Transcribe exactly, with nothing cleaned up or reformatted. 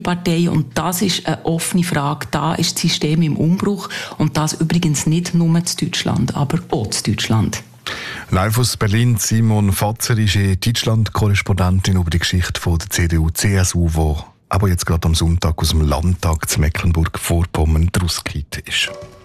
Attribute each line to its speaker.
Speaker 1: Partei. Und das ist eine offene Frage. Da ist das System im Umbruch. Und das übrigens nicht nur in Deutschland, aber auch in Deutschland.
Speaker 2: Live aus Berlin, Simon Fatzer ist Deutschland-Korrespondentin über die Geschichte von der C D U C S U, die aber jetzt gerade am Sonntag aus dem Landtag zu Mecklenburg-Vorpommern rausgekehrt ist.